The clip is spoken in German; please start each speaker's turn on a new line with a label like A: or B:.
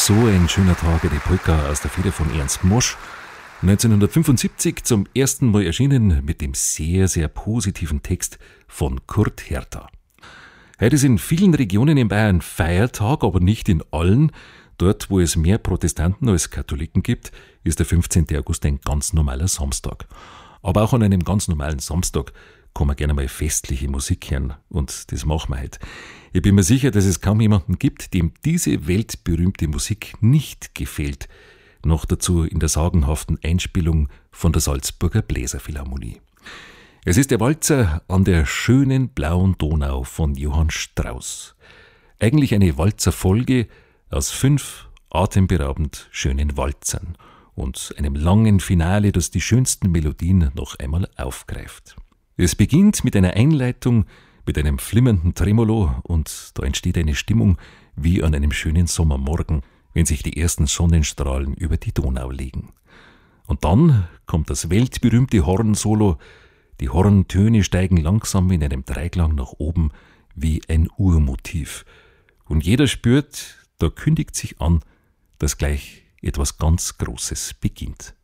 A: So ein schöner Tag, die Polka aus der Feder von Ernst Mosch. 1975 zum ersten Mal erschienen mit dem sehr, sehr positiven Text von Kurt Hertha. Heute ist in vielen Regionen in Bayern Feiertag, aber nicht in allen. Dort, wo es mehr Protestanten als Katholiken gibt, ist der 15. August ein ganz normaler Samstag. Aber auch an einem ganz normalen Samstag kann man gerne mal festliche Musik hören. Und das machen wir heute. Ich bin mir sicher, dass es kaum jemanden gibt, dem diese weltberühmte Musik nicht gefällt. Noch dazu in der sagenhaften Einspielung von der Salzburger Bläserphilharmonie. Es ist der Walzer an der schönen blauen Donau von Johann Strauss. Eigentlich eine Walzerfolge aus 5 atemberaubend schönen Walzern und einem langen Finale, das die schönsten Melodien noch einmal aufgreift. Es beginnt mit einer Einleitung, mit einem flimmernden Tremolo und da entsteht eine Stimmung wie an einem schönen Sommermorgen, wenn sich die ersten Sonnenstrahlen über die Donau legen. Und dann kommt das weltberühmte Hornsolo. Die Horntöne steigen langsam in einem Dreiklang nach oben wie ein Urmotiv. Und jeder spürt, da kündigt sich an, dass gleich etwas ganz Großes beginnt.